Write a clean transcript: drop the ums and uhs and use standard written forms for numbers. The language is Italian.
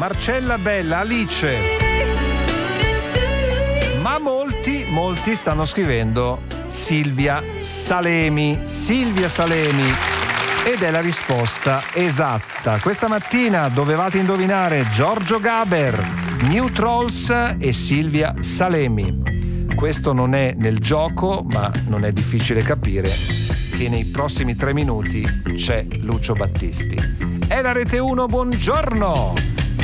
Marcella Bella, Alice. Ma molti stanno scrivendo Silvia Salemi. Ed è la risposta esatta. Questa mattina dovevate indovinare Giorgio Gaber, New Trolls e Silvia Salemi. Questo non è nel gioco, ma non è difficile capire che nei prossimi 3 minuti c'è Lucio Battisti. È la Rete 1, buongiorno!